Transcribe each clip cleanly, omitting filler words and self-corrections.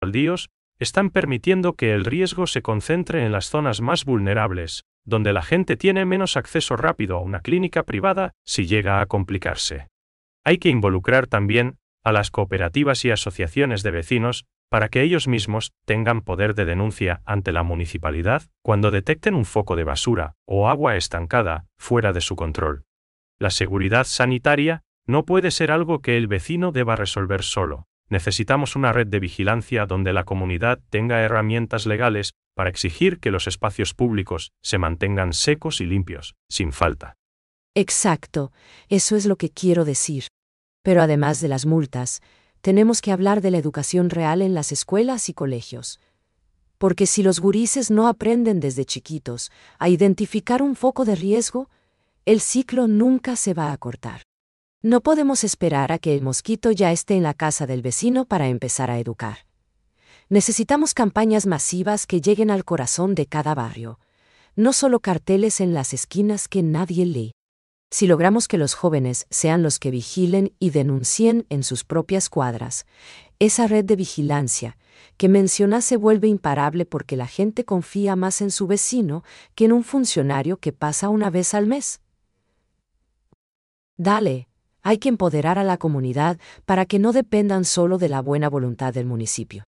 baldíos están permitiendo que el riesgo se concentre en las zonas más vulnerables, donde la gente tiene menos acceso rápido a una clínica privada si llega a complicarse. Hay que involucrar también a las cooperativas y asociaciones de vecinos para que ellos mismos tengan poder de denuncia ante la municipalidad cuando detecten un foco de basura o agua estancada fuera de su control. La seguridad sanitaria no puede ser algo que el vecino deba resolver solo. Necesitamos una red de vigilancia donde la comunidad tenga herramientas legales para exigir que los espacios públicos se mantengan secos y limpios, sin falta. Exacto, eso es lo que quiero decir. Pero además de las multas, tenemos que hablar de la educación real en las escuelas y colegios. Porque si los gurises no aprenden desde chiquitos a identificar un foco de riesgo, el ciclo nunca se va a cortar. No podemos esperar a que el mosquito ya esté en la casa del vecino para empezar a educar. Necesitamos campañas masivas que lleguen al corazón de cada barrio, no solo carteles en las esquinas que nadie lee. Si logramos que los jóvenes sean los que vigilen y denuncien en sus propias cuadras, esa red de vigilancia que mencionas se vuelve imparable porque la gente confía más en su vecino que en un funcionario que pasa una vez al mes. Dale, hay que empoderar a la comunidad para que no dependan solo de la buena voluntad del municipio.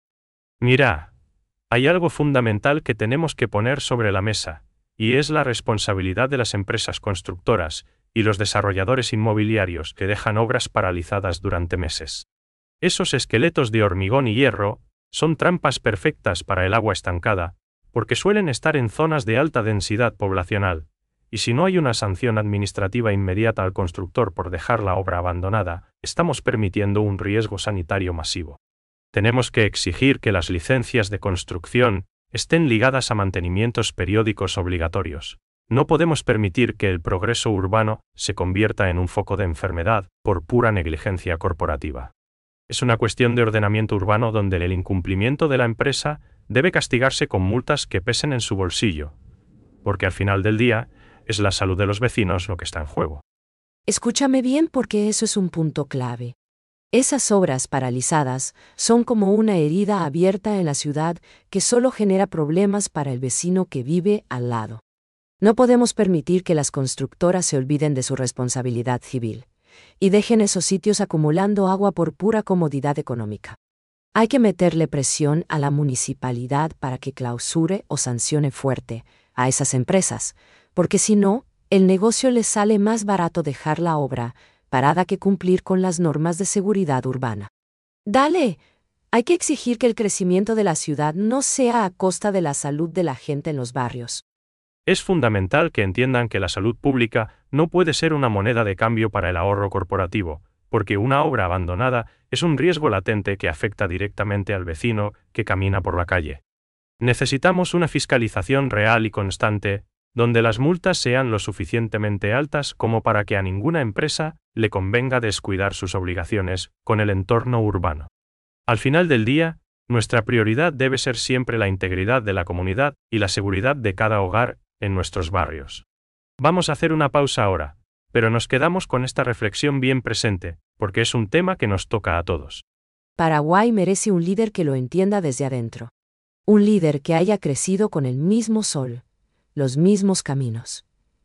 Mira, hay algo fundamental que tenemos que poner sobre la mesa, y es la responsabilidad de las empresas constructoras y los desarrolladores inmobiliarios que dejan obras paralizadas durante meses. Esos esqueletos de hormigón y hierro son trampas perfectas para el agua estancada, porque suelen estar en zonas de alta densidad poblacional, y si no hay una sanción administrativa inmediata al constructor por dejar la obra abandonada, estamos permitiendo un riesgo sanitario masivo. Tenemos que exigir que las licencias de construcción estén ligadas a mantenimientos periódicos obligatorios. No podemos permitir que el progreso urbano se convierta en un foco de enfermedad por pura negligencia corporativa. Es una cuestión de ordenamiento urbano donde el incumplimiento de la empresa debe castigarse con multas que pesen en su bolsillo, porque al final del día es la salud de los vecinos lo que está en juego. Escúchame bien porque eso es un punto clave. Esas obras paralizadas son como una herida abierta en la ciudad que solo genera problemas para el vecino que vive al lado. No podemos permitir que las constructoras se olviden de su responsabilidad civil y dejen esos sitios acumulando agua por pura comodidad económica. Hay que meterle presión a la municipalidad para que clausure o sancione fuerte a esas empresas, porque si no, el negocio les sale más barato dejar la obra parada que cumplir con las normas de seguridad urbana. Dale, hay que exigir que el crecimiento de la ciudad no sea a costa de la salud de la gente en los barrios. Es fundamental que entiendan que la salud pública no puede ser una moneda de cambio para el ahorro corporativo, porque una obra abandonada es un riesgo latente que afecta directamente al vecino que camina por la calle. Necesitamos una fiscalización real y constante, donde las multas sean lo suficientemente altas como para que a ninguna empresa le convenga descuidar sus obligaciones con el entorno urbano. Al final del día, nuestra prioridad debe ser siempre la integridad de la comunidad y la seguridad de cada hogar en nuestros barrios. Vamos a hacer una pausa ahora, pero nos quedamos con esta reflexión bien presente, porque es un tema que nos toca a todos. Paraguay merece un líder que lo entienda desde adentro. Un líder que haya crecido con el mismo sol, los mismos caminos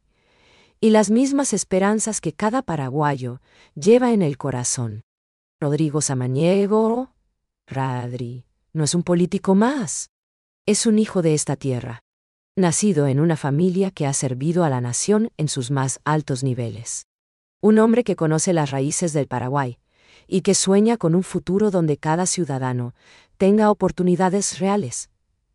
y las mismas esperanzas que cada paraguayo lleva en el corazón. Rodrigo Samaniego, Radri, no es un político más. Es un hijo de esta tierra, nacido en una familia que ha servido a la nación en sus más altos niveles. Un hombre que conoce las raíces del Paraguay y que sueña con un futuro donde cada ciudadano tenga oportunidades reales.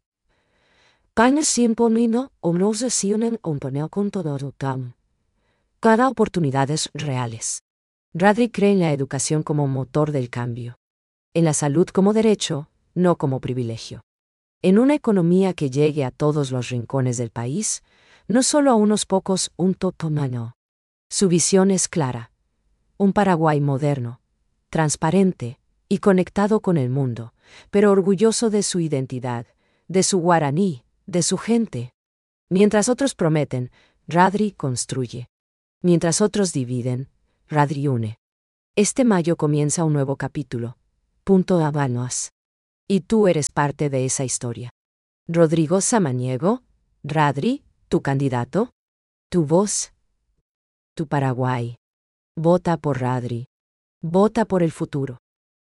Cada oportunidades reales. Radri cree en la educación como motor del cambio. En la salud como derecho, no como privilegio. En una economía que llegue a todos los rincones del país, no solo a unos pocos, un totomano. Su visión es clara. Un Paraguay moderno, transparente y conectado con el mundo, pero orgulloso de su identidad, de su guaraní, de su gente. Mientras otros prometen, Radri construye. Mientras otros dividen, Radri une. Este mayo comienza un nuevo capítulo. Punto Habanos. Y tú eres parte de esa historia. Rodrigo Samaniego, Radri, tu candidato, tu voz, tu Paraguay. Vota por Radri. Vota por el futuro.